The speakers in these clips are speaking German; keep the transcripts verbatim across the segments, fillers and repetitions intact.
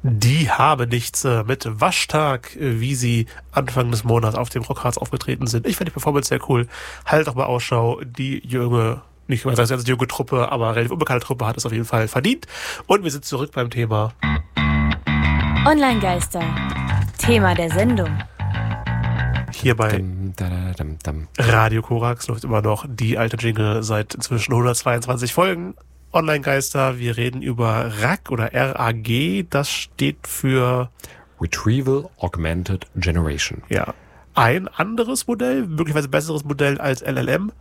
Die habe nichts äh, mit Waschtag, äh, wie sie Anfang des Monats auf dem Rockharz aufgetreten sind. Ich fand die Performance sehr cool. Halt auch mal Ausschau. Die junge, nicht mal ganz junge Truppe, aber relativ unbekannte Truppe hat es auf jeden Fall verdient. Und wir sind zurück beim Thema Online-Geister. Thema der Sendung. Hier bei Dum, da, da, dum, dum. Radio Korax läuft immer noch die alte Jingle seit inzwischen hundertzweiundzwanzig Folgen. Online-Geister, wir reden über R A G oder R A G, das steht für Retrieval Augmented Generation. ja ein anderes Modell, möglicherweise besseres Modell als L L M,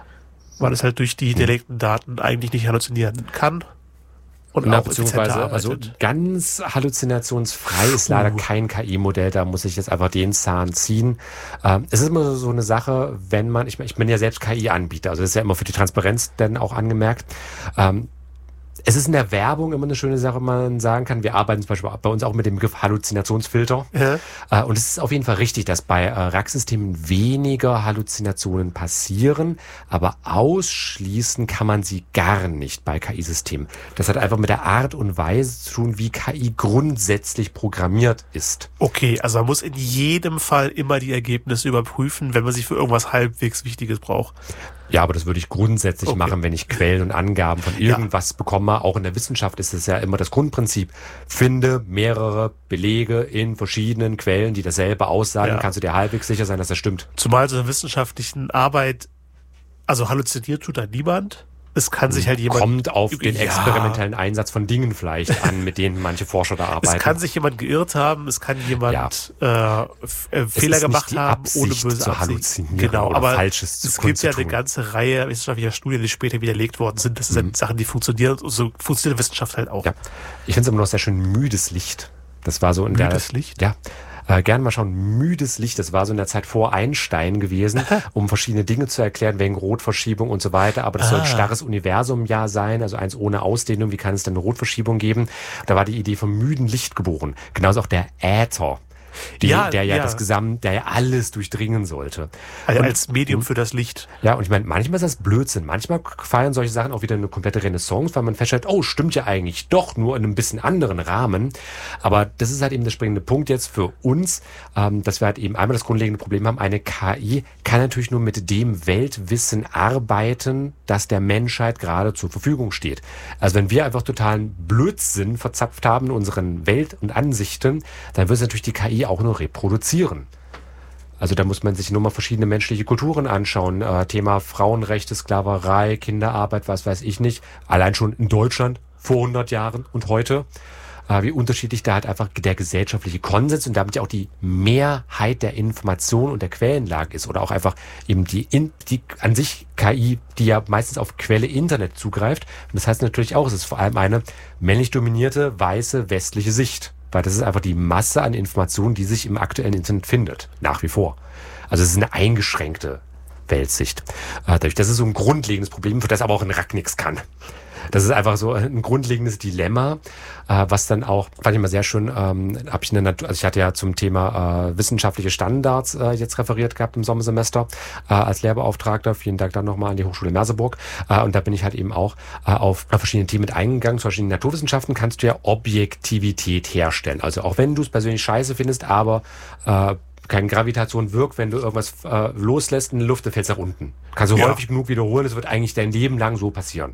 weil es halt durch die hinterlegten Daten eigentlich nicht halluzinieren kann. Und Na, auch beziehungsweise, also ganz halluzinationsfrei ist leider kein K I-Modell, da muss ich jetzt einfach den Zahn ziehen. Ähm, es ist immer so eine Sache, wenn man, ich, ich bin ja selbst K I-Anbieter, also das ist ja immer für die Transparenz dann auch angemerkt. Ähm, Es ist in der Werbung immer eine schöne Sache, man sagen kann. Wir arbeiten zum Beispiel bei uns auch mit dem Begriff Halluzinationsfilter. Ja. Äh, und es ist auf jeden Fall richtig, dass bei äh, R A G-Systemen weniger Halluzinationen passieren, aber ausschließen kann man sie gar nicht bei K I-Systemen. Das hat einfach mit der Art und Weise zu tun, wie K I grundsätzlich programmiert ist. Okay, also man muss in jedem Fall immer die Ergebnisse überprüfen, wenn man sich für irgendwas halbwegs Wichtiges braucht. Ja, aber das würde ich grundsätzlich okay. machen, wenn ich Quellen und Angaben von irgendwas ja. bekomme. Auch in der Wissenschaft ist es ja immer das Grundprinzip. Finde mehrere Belege in verschiedenen Quellen, die dasselbe aussagen. Ja. Kannst du dir halbwegs sicher sein, dass das stimmt. Zumal so in der wissenschaftlichen Arbeit, also halluziniert tut da niemand. Es kann sich halt jemand... Kommt auf den ja. experimentellen Einsatz von Dingen vielleicht an, mit denen manche Forscher da arbeiten. Es kann sich jemand geirrt haben, es kann jemand ja. äh, Fehler gemacht haben, ohne böse zu halluzinieren genau, oder aber Falsches zu es gibt ja zu eine ganze Reihe wissenschaftlicher Studien, die später widerlegt worden sind. Das sind mhm. Sachen, die funktionieren. Und so funktioniert Wissenschaft halt auch. Ja. Ich finde es immer noch sehr schön, müdes Licht. Das war so in müdes der... Müdes Licht? Ja. Äh, gerne mal schauen, müdes Licht, das war so in der Zeit vor Einstein gewesen, um verschiedene Dinge zu erklären, wegen Rotverschiebung und so weiter, aber das ah. soll ein starres Universum ja sein, also eins ohne Ausdehnung, wie kann es denn eine Rotverschiebung geben? Da war die Idee vom müden Licht geboren, genauso auch der Äther. Die, ja, der ja, ja das Gesamt, der ja alles durchdringen sollte. Also und, als Medium für das Licht. Ja, und ich meine, manchmal ist das Blödsinn. Manchmal feiern solche Sachen auch wieder eine komplette Renaissance, weil man feststellt, oh, stimmt ja eigentlich doch, nur in einem bisschen anderen Rahmen. Aber das ist halt eben der springende Punkt jetzt für uns, ähm, dass wir halt eben einmal das grundlegende Problem haben, eine K I kann natürlich nur mit dem Weltwissen arbeiten, das der Menschheit gerade zur Verfügung steht. Also wenn wir einfach totalen Blödsinn verzapft haben in unseren Welt- und Ansichten, dann wird es natürlich die K I auch nur reproduzieren. Also da muss man sich nur mal verschiedene menschliche Kulturen anschauen. Äh, Thema Frauenrechte, Sklaverei, Kinderarbeit, was weiß ich nicht. Allein schon in Deutschland vor hundert Jahren und heute. Äh, wie unterschiedlich da halt einfach der gesellschaftliche Konsens und damit ja auch die Mehrheit der Information und der Quellenlage ist. Oder auch einfach eben die, in, die an sich K I, die ja meistens auf Quelle Internet zugreift. Und das heißt natürlich auch, es ist vor allem eine männlich dominierte, weiße, westliche Sicht. Weil das ist einfach die Masse an Informationen, die sich im aktuellen Internet findet. Nach wie vor. Also es ist eine eingeschränkte Weltsicht. Dadurch, das ist so ein grundlegendes Problem, für das aber auch ein R A G nichts kann. Das ist einfach so ein grundlegendes Dilemma, was dann auch, fand ich mal sehr schön, ähm, habe ich eine Natur, also ich hatte ja zum Thema äh, wissenschaftliche Standards äh, jetzt referiert gehabt im Sommersemester äh, als Lehrbeauftragter. Vielen Dank dann nochmal an die Hochschule Merseburg. Äh, und da bin ich halt eben auch äh, auf verschiedene Themen mit eingegangen. Zum Beispiel in Naturwissenschaften kannst du ja Objektivität herstellen. Also auch wenn du es persönlich scheiße findest, aber äh, keine Gravitation wirkt, wenn du irgendwas äh, loslässt in die Luft, dann fällt es nach unten. Kannst du ja. häufig genug wiederholen, es wird eigentlich dein Leben lang so passieren.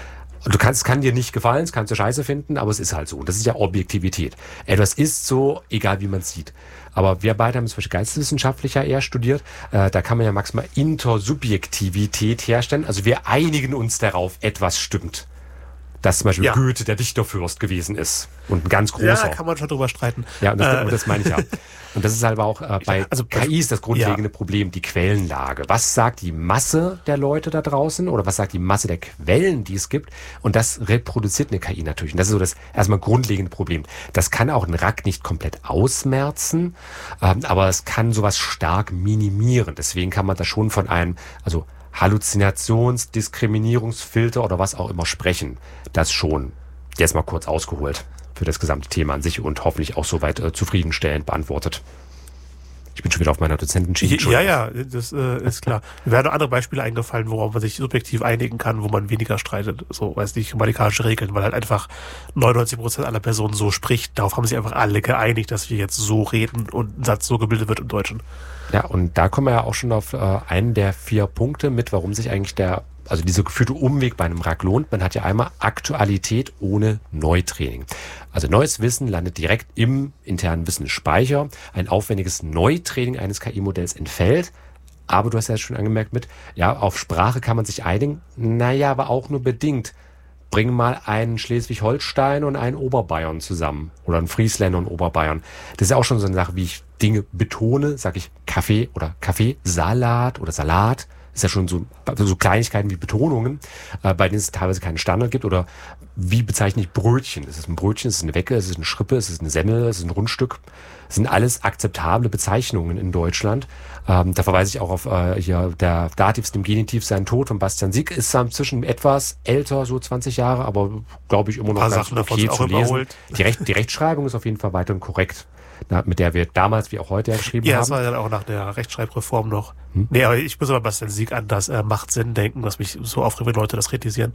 Du kannst, es kann dir nicht gefallen, es kannst du scheiße finden, aber es ist halt so. Und das ist ja Objektivität. Etwas ist so, egal wie man es sieht. Aber wir beide haben zum Beispiel geisteswissenschaftlicher eher studiert. Äh, da kann man ja maximal Intersubjektivität herstellen. Also wir einigen uns darauf, etwas stimmt. Dass zum Beispiel ja. Goethe der Dichterfürst gewesen ist. Und ein ganz großer. Ja, kann man schon drüber streiten. Ja, und das, äh. und das meine ich ja. Und das ist halt auch äh, bei also, K I ist das grundlegende ja. Problem, die Quellenlage. Was sagt die Masse der Leute da draußen oder was sagt die Masse der Quellen, die es gibt? Und das reproduziert eine K I natürlich. Und das ist so das erstmal grundlegende Problem. Das kann auch ein R A G nicht komplett ausmerzen, ähm, aber es kann sowas stark minimieren. Deswegen kann man da schon von einem, also Halluzinations-, Diskriminierungsfilter oder was auch immer sprechen. Das schon. Jetzt mal kurz ausgeholt für das gesamte Thema an sich und hoffentlich auch soweit äh, zufriedenstellend beantwortet. Ich bin schon wieder auf meiner Dozentenschiene. Ja, ja, das äh, ist klar. Mir werden andere Beispiele eingefallen, worauf man sich subjektiv einigen kann, wo man weniger streitet. So, weiß nicht, grammatikalische Regeln, weil halt einfach neunundneunzig Prozent aller Personen so spricht. Darauf haben sich einfach alle geeinigt, dass wir jetzt so reden und ein Satz so gebildet wird im Deutschen. Ja, und da kommen wir ja auch schon auf äh, einen der vier Punkte mit, warum sich eigentlich der, also dieser geführte Umweg bei einem R A C lohnt. Man hat ja einmal Aktualität ohne Neutraining. Also neues Wissen landet direkt im internen Wissensspeicher. Ein aufwendiges Neutraining eines K I-Modells entfällt. Aber du hast ja schon angemerkt mit, ja, auf Sprache kann man sich einigen. Naja, aber auch nur bedingt. Bring mal einen Schleswig-Holstein und einen Oberbayern zusammen. Oder einen Friesländer und Oberbayern. Das ist ja auch schon so eine Sache, wie ich Dinge betone. Sag ich Kaffee oder Kaffeesalat oder Salat. Ist ja schon so, so Kleinigkeiten wie Betonungen, äh, bei denen es teilweise keinen Standard gibt. Oder wie bezeichne ich Brötchen? Ist es ein Brötchen? Ist es eine Wecke? Ist es eine Schrippe? Ist es eine Semmel? Ist es ein Rundstück? Das sind alles akzeptable Bezeichnungen in Deutschland. Ähm, da verweise ich auch auf äh, hier der Dativ ist im Genitiv sein Tod von Bastian Sieg. Ist inzwischen etwas älter, so zwanzig Jahre, aber glaube ich immer noch ganz Sachen okay davon zu auch lesen. überholt. Die, Recht, die Rechtschreibung ist auf jeden Fall weiterhin korrekt, na, mit der wir damals wie auch heute ja geschrieben Ja, haben. das war dann auch nach der Rechtschreibreform noch. Hm? Nee, aber ich muss aber Bastian Sieg an das äh, macht Sinn denken, was mich so aufregt, wenn Leute das kritisieren.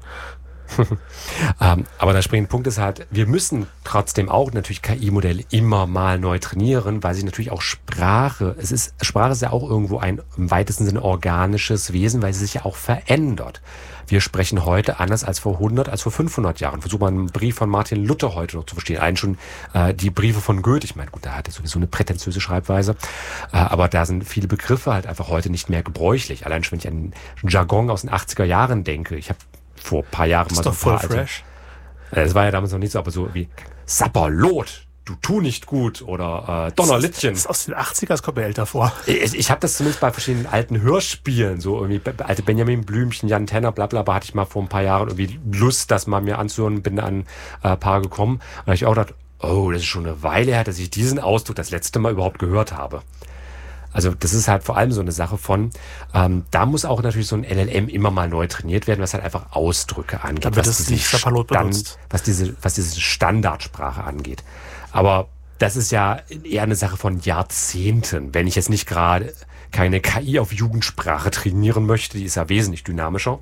ähm, aber der springende Punkt ist halt, wir müssen trotzdem auch natürlich K I-Modelle immer mal neu trainieren, weil sich natürlich auch Sprache, es ist, Sprache ist ja auch irgendwo ein im weitesten Sinne organisches Wesen, weil sie sich ja auch verändert. Wir sprechen heute anders als vor hundert, als vor fünfhundert Jahren. Versuch mal einen Brief von Martin Luther heute noch zu verstehen. Allein schon äh, die Briefe von Goethe. Ich meine, gut, da hat er sowieso eine prätentiöse Schreibweise. Äh, aber da sind viele Begriffe halt einfach heute nicht mehr gebräuchlich. Allein schon, wenn ich an Jargon aus den achtziger Jahren denke. Ich habe vor ein paar Jahren Das mal ist so doch voll ein paar fresh. Alte, äh, das war ja damals noch nicht so, aber so wie Sapperlot, du tu nicht gut oder äh, Donnerlittchen. Das ist aus den achtziger, das kommt mir älter vor. Ich, ich habe das zumindest bei verschiedenen alten Hörspielen, so irgendwie alte Benjamin Blümchen, Jan Tenner, bla bla, bla, hatte ich mal vor ein paar Jahren irgendwie Lust, das mal mir anzuhören, bin an äh, ein paar gekommen. Und da hab ich auch gedacht, oh, das ist schon eine Weile her, dass ich diesen Ausdruck das letzte Mal überhaupt gehört habe. Also das ist halt vor allem so eine Sache von, ähm, da muss auch natürlich so ein L L M immer mal neu trainiert werden, was halt einfach Ausdrücke angeht. Damit was es diese nicht Sapperlot Stand- benutzt. Was diese, was diese Standardsprache angeht. Aber das ist ja eher eine Sache von Jahrzehnten. Wenn ich jetzt nicht gerade keine K I auf Jugendsprache trainieren möchte, die ist ja wesentlich dynamischer.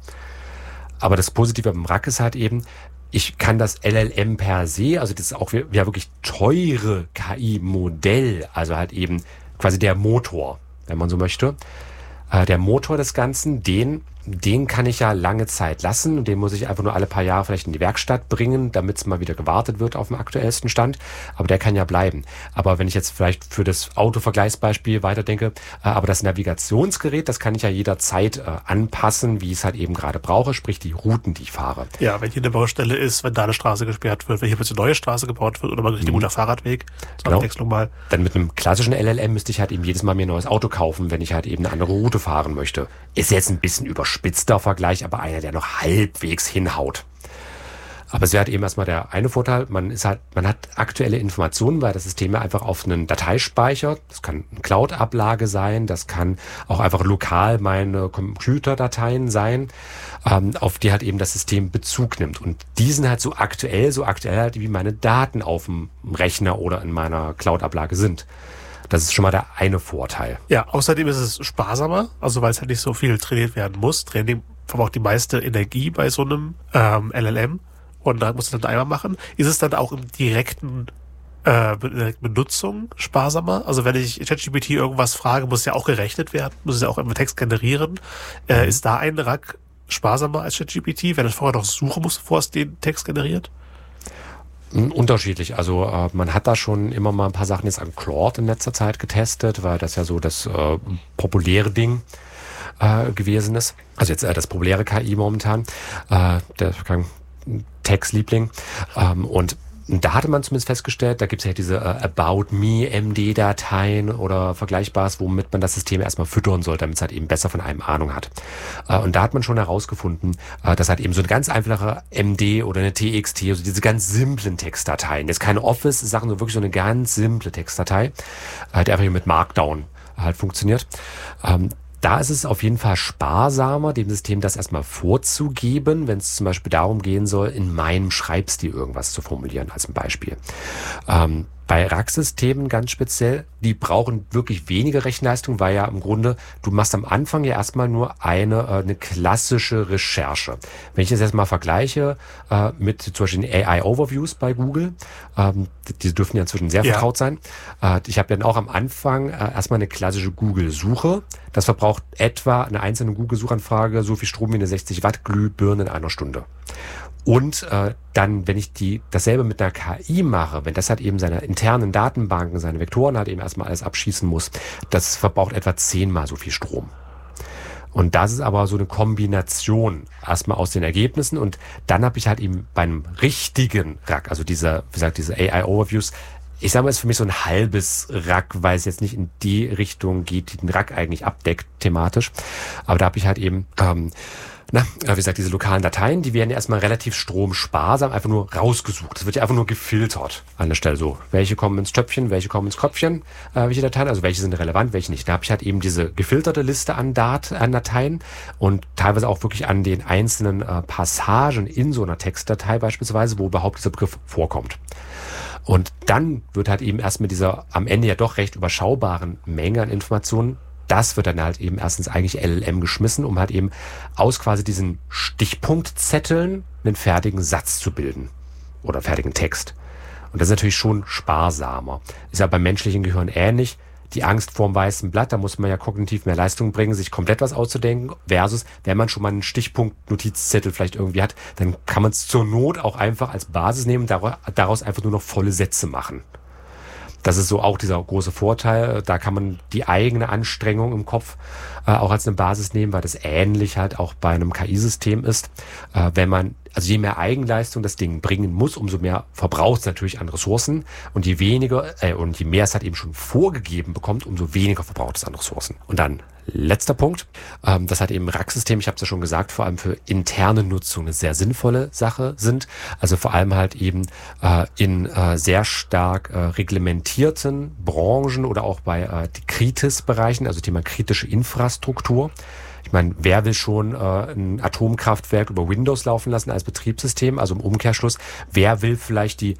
Aber das Positive beim R A C ist halt eben, ich kann das L L M per se, also das ist auch ja wirklich teure K I-Modell, also halt eben quasi der Motor, wenn man so möchte. Äh, der Motor des Ganzen, den, den kann ich ja lange Zeit lassen und den muss ich einfach nur alle paar Jahre vielleicht in die Werkstatt bringen, damit es mal wieder gewartet wird auf dem aktuellsten Stand. Aber der kann ja bleiben. Aber wenn ich jetzt vielleicht für das Autovergleichsbeispiel weiterdenke, äh, aber das Navigationsgerät, das kann ich ja jederzeit äh, anpassen, wie ich es halt eben gerade brauche, sprich die Routen, die ich fahre. Ja, wenn hier eine Baustelle ist, wenn da eine Straße gesperrt wird, wenn hier plötzlich eine neue Straße gebaut wird oder mal ein richtig Mhm. guter Fahrradweg, zur Genau. Abwechslung mal. Dann mit einem klassischen L L M müsste ich halt eben jedes Mal mir ein neues Auto kaufen, wenn ich halt eben eine andere Route fahren möchte. Ist jetzt ein bisschen überspitzter Vergleich, aber einer, der noch halbwegs hinhaut. Aber es wäre halt eben erstmal der eine Vorteil, man ist halt, man hat aktuelle Informationen, weil das System ja einfach auf einen Dateispeicher, das kann eine Cloud-Ablage sein, das kann auch einfach lokal meine Computerdateien sein, ähm, auf die halt eben das System Bezug nimmt. Und die sind halt so aktuell, so aktuell halt wie meine Daten auf dem Rechner oder in meiner Cloud-Ablage sind. Das ist schon mal der eine Vorteil. Ja, außerdem ist es sparsamer, also weil es halt nicht so viel trainiert werden muss. Training verbraucht die meiste Energie bei so einem ähm, L L M und da muss es dann einmal machen. Ist es dann auch im direkten äh, direkten Benutzung sparsamer? Also wenn ich ChatGPT irgendwas frage, muss es ja auch gerechnet werden, muss es ja auch immer Text generieren. Äh, ist da ein R A C sparsamer als ChatGPT, wenn es vorher noch suchen muss, bevor es den Text generiert? Unterschiedlich. Also äh, man hat da schon immer mal ein paar Sachen jetzt an Claude in letzter Zeit getestet, weil das ja so das äh, populäre Ding äh, gewesen ist. Also jetzt äh, das populäre K I momentan. Äh, der Text-Liebling. Ähm, und da hatte man zumindest festgestellt, da gibt es ja diese äh, About Me M D-Dateien oder Vergleichbares, womit man das System erstmal füttern soll, damit es halt eben besser von einem Ahnung hat. Äh, und da hat man schon herausgefunden, äh, dass halt eben so eine ganz einfache M D oder eine T X T, also diese ganz simplen Textdateien, jetzt keine Office-Sachen, sondern wirklich so eine ganz simple Textdatei, äh, die einfach mit Markdown halt funktioniert. Ähm, Da ist es auf jeden Fall sparsamer, dem System das erstmal vorzugeben, wenn es zum Beispiel darum gehen soll, in meinem Schreibstil irgendwas zu formulieren, als ein Beispiel. Ähm, Bei Rack-Systemen ganz speziell, die brauchen wirklich wenige Rechenleistung, weil ja im Grunde, du machst am Anfang ja erstmal nur eine, eine klassische Recherche. Wenn ich das jetzt mal vergleiche äh, mit zum Beispiel den A I-Overviews bei Google, ähm, die dürfen ja inzwischen sehr ja. vertraut sein. Äh, ich habe dann auch am Anfang äh, erstmal eine klassische Google-Suche. Das verbraucht etwa eine einzelne Google-Suchanfrage so viel Strom wie eine sechzig Watt Glühbirne in einer Stunde. Und äh, dann, wenn ich die dasselbe mit einer K I mache, wenn das halt eben seine internen Datenbanken, seine Vektoren halt eben erstmal alles abschießen muss, das verbraucht etwa zehnmal so viel Strom. Und das ist aber so eine Kombination erstmal aus den Ergebnissen und dann habe ich halt eben bei einem richtigen Rack, also dieser, wie gesagt, diese A I-Overviews, ich sage mal, ist für mich so ein halbes Rack, weil es jetzt nicht in die Richtung geht, die den Rack eigentlich abdeckt thematisch. Aber da habe ich halt eben ähm, Na, wie gesagt, diese lokalen Dateien, die werden ja erstmal relativ stromsparsam einfach nur rausgesucht. Es wird ja einfach nur gefiltert an der Stelle so. Welche kommen ins Töpfchen, welche kommen ins Köpfchen, äh, welche Dateien, also welche sind relevant, welche nicht. Da habe ich halt eben diese gefilterte Liste an, Dat- an Dateien und teilweise auch wirklich an den einzelnen äh, Passagen in so einer Textdatei beispielsweise, wo überhaupt dieser Begriff vorkommt. Und dann wird halt eben erst mit dieser am Ende ja doch recht überschaubaren Menge an Informationen, das wird dann halt eben erstens eigentlich L L M geschmissen, um halt eben aus quasi diesen Stichpunktzetteln einen fertigen Satz zu bilden oder fertigen Text. Und das ist natürlich schon sparsamer. Ist ja beim menschlichen Gehirn ähnlich. Die Angst vorm weißen Blatt, da muss man ja kognitiv mehr Leistung bringen, sich komplett was auszudenken, versus wenn man schon mal einen Stichpunkt-Notizzettel vielleicht irgendwie hat, dann kann man es zur Not auch einfach als Basis nehmen, daraus einfach nur noch volle Sätze machen. Das ist so auch dieser große Vorteil. Da kann man die eigene Anstrengung im Kopf äh, auch als eine Basis nehmen, weil das ähnlich halt auch bei einem K I-System ist. Äh, wenn man, also je mehr Eigenleistung das Ding bringen muss, umso mehr verbraucht es natürlich an Ressourcen. Und je weniger, äh, und je mehr es halt eben schon vorgegeben bekommt, umso weniger verbraucht es an Ressourcen. Und dann letzter Punkt, ähm, das hat eben Rack-System, ich habe es ja schon gesagt, vor allem für interne Nutzung eine sehr sinnvolle Sache sind. Also vor allem halt eben äh, in äh, sehr stark äh, reglementierten Branchen oder auch bei äh, die Kritis-Bereichen, also Thema kritische Infrastruktur. Ich meine, wer will schon äh, ein Atomkraftwerk über Windows laufen lassen als Betriebssystem? Also im Umkehrschluss, wer will vielleicht die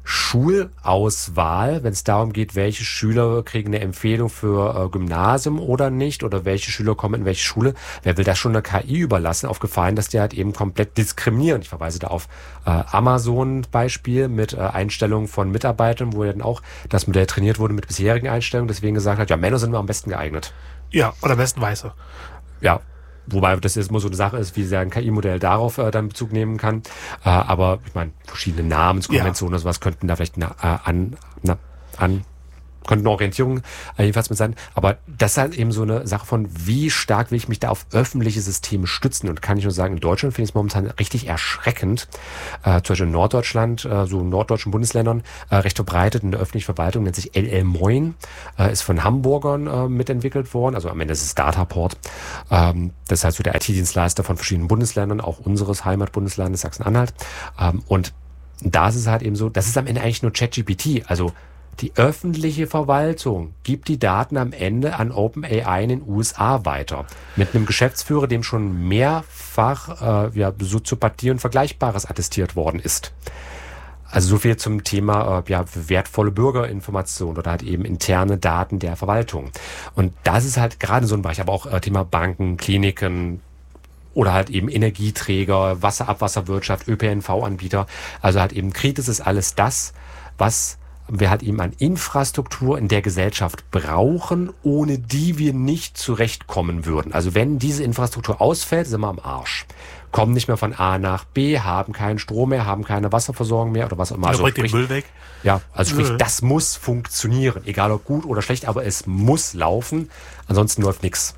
Schulauswahl, wenn es darum geht, welche Schüler kriegen eine Empfehlung für äh, Gymnasium oder nicht oder welche Schüler kommen in welche Schule, wer will das schon einer K I überlassen, auf Gefallen, dass die halt eben komplett diskriminieren. Ich verweise da auf äh, Amazon-Beispiel mit äh, Einstellungen von Mitarbeitern, wo ja dann auch das Modell trainiert wurde mit bisherigen Einstellungen, deswegen gesagt hat, ja, Männer sind immer am besten geeignet. Ja, oder am besten Weiße. Ja, wobei das jetzt immer so eine Sache ist, wie sehr ein K I-Modell darauf äh, dann Bezug nehmen kann. Äh, aber ich meine, verschiedene Namenskonventionen ja. oder sowas könnten da vielleicht na, äh, an, na, an könnten Orientierungen äh, jedenfalls mit sein. Aber das ist halt eben so eine Sache von, wie stark will ich mich da auf öffentliche Systeme stützen. Und kann ich nur sagen, in Deutschland finde ich es momentan richtig erschreckend. Äh, zum Beispiel in Norddeutschland, äh, so in norddeutschen Bundesländern, äh, recht verbreitet in der öffentlichen Verwaltung, nennt sich L L Moin, äh, ist von Hamburgern äh, mitentwickelt worden. Also am Ende ist es Dataport. Ähm, das heißt so der I T-Dienstleister von verschiedenen Bundesländern, auch unseres Heimatbundeslandes Sachsen-Anhalt. Ähm, und da ist es halt eben so, das ist am Ende eigentlich nur ChatGPT. Also die öffentliche Verwaltung gibt die Daten am Ende an OpenAI in den U S A weiter. Mit einem Geschäftsführer, dem schon mehrfach äh, ja, Soziopathie und Vergleichbares attestiert worden ist. Also so viel zum Thema äh, ja, wertvolle Bürgerinformation oder halt eben interne Daten der Verwaltung. Und das ist halt gerade so ein Bereich, aber auch äh, Thema Banken, Kliniken, oder halt eben Energieträger, Wasserabwasserwirtschaft, Ö P N V-Anbieter. Also halt eben Kritis ist alles das, was wir halt eben an Infrastruktur in der Gesellschaft brauchen, ohne die wir nicht zurechtkommen würden. Also wenn diese Infrastruktur ausfällt, sind wir am Arsch. Kommen nicht mehr von A nach B, haben keinen Strom mehr, haben keine Wasserversorgung mehr oder was auch immer. Also bringt den Müll weg. Ja, also sprich, Müll. Das muss funktionieren. Egal ob gut oder schlecht, aber es muss laufen. Ansonsten läuft nichts.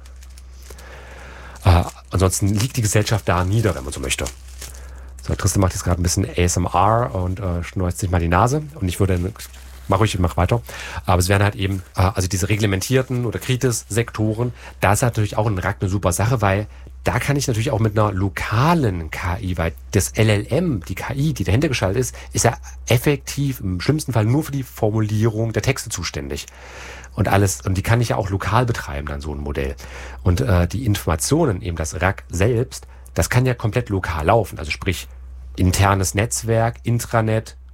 Äh, ansonsten liegt die Gesellschaft da nieder, wenn man so möchte. So, Tristan macht jetzt gerade ein bisschen A S M R und äh, schneuzt sich mal die Nase. Und ich würde, mach ruhig, mach weiter. Aber es wären halt eben, äh, also diese reglementierten oder Kritis-Sektoren, da ist natürlich auch ein Rack eine super Sache, weil da kann ich natürlich auch mit einer lokalen K I, weil das L L M, die K I, die dahinter geschaltet ist, ist ja effektiv im schlimmsten Fall nur für die Formulierung der Texte zuständig. Und alles, und die kann ich ja auch lokal betreiben, dann so ein Modell. Und äh, die Informationen, eben das Rack selbst, das kann ja komplett lokal laufen. Also sprich, internes Netzwerk, Intranet,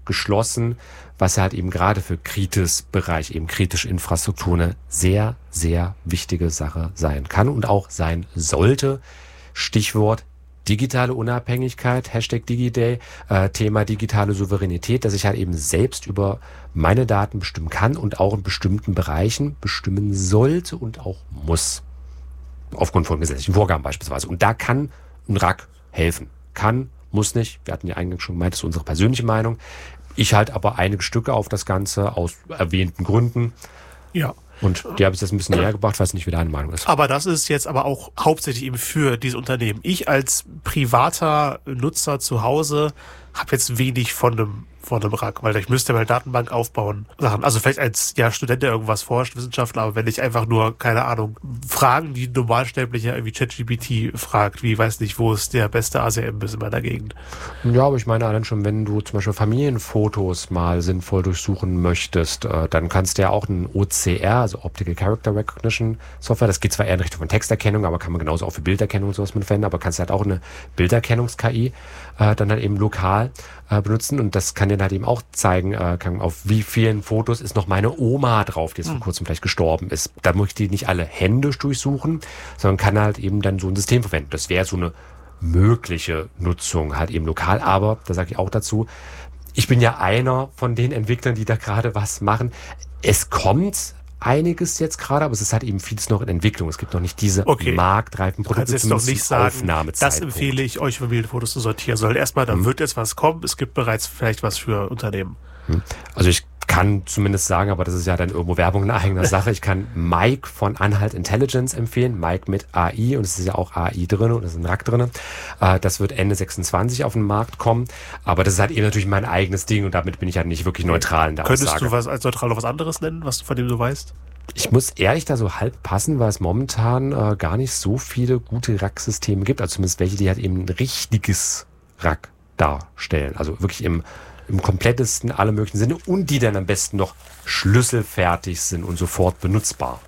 geschlossen, was halt eben gerade für Kritis-Bereich, eben kritische Infrastruktur eine sehr, sehr wichtige Sache sein kann und auch sein sollte. Stichwort digitale Unabhängigkeit, Hashtag DigiDay, äh, Thema digitale Souveränität, dass ich halt eben selbst über meine Daten bestimmen kann und auch in bestimmten Bereichen bestimmen sollte und auch muss. Aufgrund von gesetzlichen Vorgaben beispielsweise. Und da kann ein R A C helfen. Kann, muss nicht. Wir hatten ja eingangs schon gemeint, das ist unsere persönliche Meinung. Ich halte aber einige Stücke auf das Ganze aus erwähnten Gründen. Ja. Und die habe ich jetzt ein bisschen näher gebracht, weiß nicht, wie deine Meinung ist. Aber das ist jetzt aber auch hauptsächlich eben für diese Unternehmen. Ich als privater Nutzer zu Hause habe jetzt wenig von einem von einem R A C, weil ich müsste meine Datenbank aufbauen. Sachen. Also vielleicht als ja Student, der irgendwas forscht, Wissenschaftler, aber wenn ich einfach nur, keine Ahnung, Fragen, die Normalsterblicher irgendwie ChatGPT fragt, wie, weiß nicht, wo ist der beste A C M bis in meiner Gegend. Ja, aber ich meine allein schon, wenn du zum Beispiel Familienfotos mal sinnvoll durchsuchen möchtest, äh, dann kannst du ja auch ein O C R, also Optical Character Recognition Software, das geht zwar eher in Richtung von Texterkennung, aber kann man genauso auch für Bilderkennung und sowas mit verwenden, aber kannst halt auch eine Bilderkennungs-K I äh, dann halt eben lokal äh, benutzen und das kann dir halt eben auch zeigen, äh, kann, auf wie vielen Fotos ist noch meine Oma drauf, die jetzt vor kurzem vielleicht gestorben ist. Da muss ich die nicht alle händisch durchsuchen, sondern kann halt eben dann so ein System verwenden. Das wäre so eine mögliche Nutzung halt eben lokal, aber da sage ich auch dazu, ich bin ja einer von den Entwicklern, die da gerade was machen. Es kommt einiges jetzt gerade, aber es ist halt eben vieles noch in Entwicklung. Es gibt noch nicht diese okay. marktreifen Produkte. Du kannst jetzt noch nicht sagen, das empfehle ich euch, Familienfotos zu sortieren, sondern erstmal, da hm. wird jetzt was kommen. Es gibt bereits vielleicht was für Unternehmen. Hm. Also ich kann zumindest sagen, aber das ist ja dann irgendwo Werbung in eigener Sache. Ich kann Mike von Anhalt Intelligence empfehlen. Mike mit A I und es ist ja auch A I drin und es ist ein R A C drin. Das wird Ende sechsundzwanzig auf den Markt kommen. Aber das ist halt eben natürlich mein eigenes Ding und damit bin ich halt nicht wirklich neutral in der Könntest Aussage. du was als neutral noch was anderes nennen, was von dem du weißt? Ich muss ehrlich da so halb passen, weil es momentan äh, gar nicht so viele gute R A C-Systeme gibt. Also zumindest welche, die halt eben ein richtiges R A C darstellen. Also wirklich im im komplettesten, alle möglichen Sinne und die dann am besten noch schlüsselfertig sind und sofort benutzbar.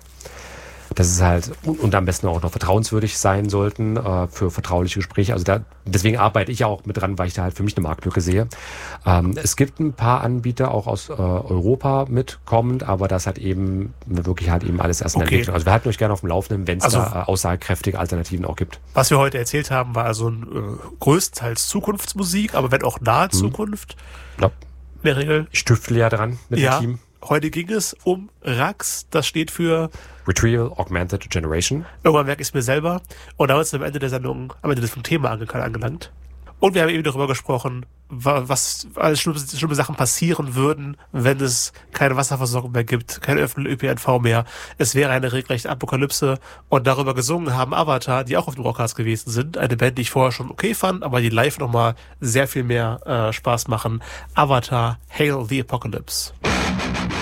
Das ist halt, und, und am besten auch noch vertrauenswürdig sein sollten äh, für vertrauliche Gespräche. Also da, deswegen arbeite ich ja auch mit dran, weil ich da halt für mich eine Marktlücke sehe. Ähm, es gibt ein paar Anbieter auch aus äh, Europa mitkommend, aber das hat eben wirklich halt eben alles erst in okay. Entwicklung. Also wir halten euch gerne auf dem Laufenden, wenn es also, da äh, aussagekräftige Alternativen auch gibt. Was wir heute erzählt haben, war also ein, äh, größtenteils Zukunftsmusik, aber wenn auch nahe hm. Zukunft. Ja. In der Regel. Ich tüftle ja dran mit ja. dem Team. Heute ging es um R A Cs, das steht für Retrieval Augmented Generation. Irgendwann merke ich es mir selber. Und da sind wir am Ende der Sendung, am Ende des Thema angelangt. Und wir haben eben darüber gesprochen, was alles schlimme, schlimme Sachen passieren würden, wenn es keine Wasserversorgung mehr gibt, kein öffentlichen Ö P N V mehr. Es wäre eine regelrechte Apokalypse. Und darüber gesungen haben Avatar, die auch auf dem Rockcast gewesen sind. Eine Band, die ich vorher schon okay fand, aber die live nochmal sehr viel mehr äh, Spaß machen. Avatar, Hail the Apocalypse.